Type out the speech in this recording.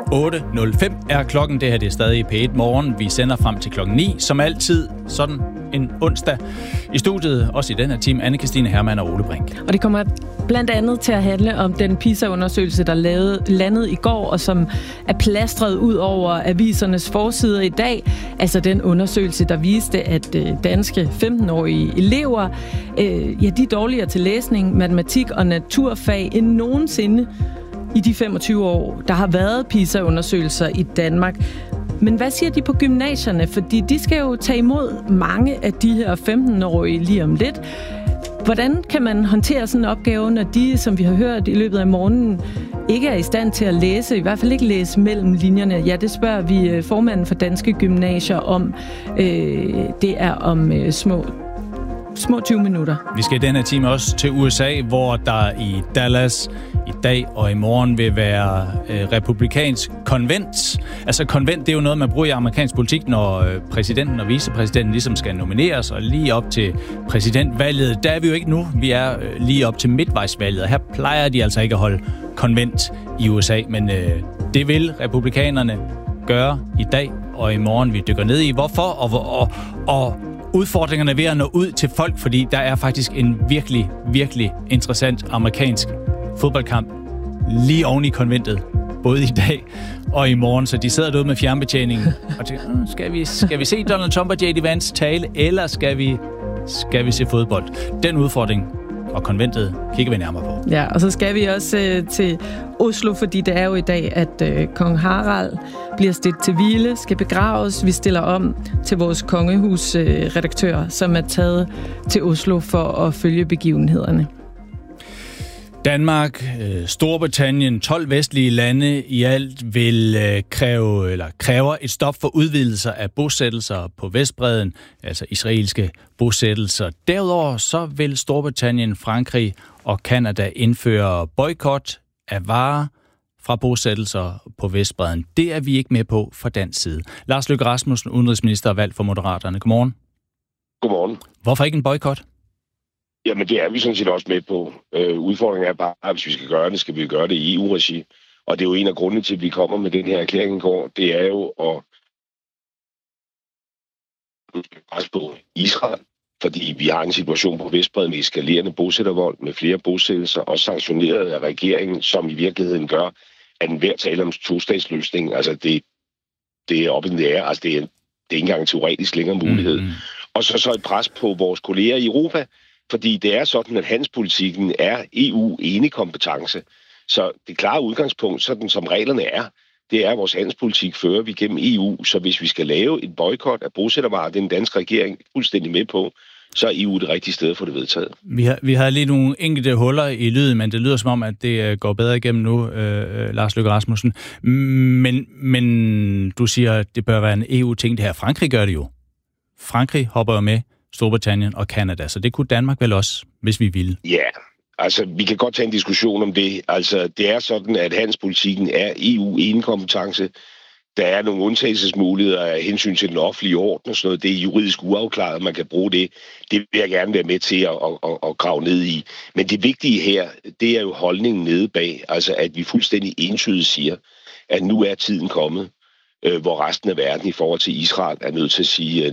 8.05 er klokken. Det her det er stadig P1 Morgen. Vi sender frem til klokken 9, som altid, sådan en onsdag. I studiet, også i den her time, Anne-Kristine Hermann og Ole Brink. Og det kommer blandt andet til at handle om den PISA-undersøgelse, der landede i går, og som er plastret ud over avisernes forsider i dag. Altså den undersøgelse, der viste, at danske 15-årige elever, de er dårligere til læsning, matematik og naturfag end nogensinde i de 25 år, der har været PISA-undersøgelser i Danmark. Men hvad siger de på gymnasierne? Fordi de skal jo tage imod mange af de her 15-årige lige om lidt. Hvordan kan man håndtere sådan en opgave, når de, som vi har hørt i løbet af morgenen, ikke er i stand til at læse, i hvert fald ikke læse mellem linjerne? Ja, det spørger vi formanden for Danske Gymnasier om. Det er om små 20 minutter. Vi skal i denne time også til USA, hvor der i Dallas i dag og i morgen vil være republikansk konvent. Altså konvent, det er jo noget, man bruger i amerikansk politik, når præsidenten og vicepræsidenten ligesom skal nomineres, og lige op til præsidentvalget, der er vi jo ikke nu. Vi er lige op til midtvejsvalget, og her plejer de altså ikke at holde konvent i USA, men det vil republikanerne gøre i dag og i morgen. Vi dykker ned i, hvorfor og udfordringerne ved at nå ud til folk, fordi der er faktisk en virkelig, virkelig interessant amerikansk fodboldkamp lige oven i konventet, både i dag og i morgen, så de sidder derude med fjernbetjeningen og tænker, skal vi se Donald Trump og J.D. Vance tale, eller skal vi se fodbold? Den udfordring og konventet kigger vi nærmere på. Ja, og så skal vi også til Oslo, fordi det er jo i dag, at kong Harald bliver stedt til hvile, skal begraves. Vi stiller om til vores kongehusredaktør, som er taget til Oslo for at følge begivenhederne. Danmark, Storbritannien, 12 vestlige lande i alt vil kræver et stop for udvidelser af bosættelser på Vestbredden, altså israelske bosættelser. Derudover så vil Storbritannien, Frankrig og Canada indføre boykot af varer fra bosættelser på Vestbredden. Det er vi ikke med på fra dansk side. Lars Løkke Rasmussen, udenrigsminister valgt for Moderaterne. Godmorgen. Godmorgen. Hvorfor ikke en boykot? Jamen, det er vi sådan set også med på. Udfordringen er bare, at hvis vi skal gøre det, skal vi gøre det i EU-regi. Og det er jo en af grundene til, at vi kommer med den her erklæring i går. Det er jo at presse på Israel, fordi vi har en situation på Vestbredden med eskalerende bosættervold, med flere bosættelser, også sanktioneret af regeringen, som i virkeligheden gør, at enhver tale om tostatsløsning, altså det er op i det er, altså det er ikke engang teoretisk længere mulighed. Og så et pres på vores kolleger i Europa, fordi det er sådan, at handelspolitikken er EU-enekompetence. Så det klare udgangspunkt, sådan som reglerne er, det er, at vores handelspolitik fører vi gennem EU. Så hvis vi skal lave et boykot af bosættervarer, den danske regering fuldstændig med på, så er EU det rigtige sted for det vedtaget. Vi har lige nogle enkelte huller i lyden, men det lyder som om, at det går bedre igennem nu, Lars Løkke Rasmussen. Men du siger, at det bør være en EU-ting. Det her Frankrig gør det jo. Frankrig hopper jo med Storbritannien og Canada, så det kunne Danmark vel også, hvis vi ville. Ja, altså vi kan godt tage en diskussion om det. Altså det er sådan, at handelspolitikken er EU-enekompetence. Der er nogle undtagelsesmuligheder af hensyn til den offentlige orden og sådan noget. Det er juridisk uafklaret, man kan bruge det. Det vil jeg gerne være med til at grave ned i. Men det vigtige her, det er jo holdningen nede bag. Altså at vi fuldstændig entydigt siger, at nu er tiden kommet, hvor resten af verden i forhold til Israel er nødt til at sige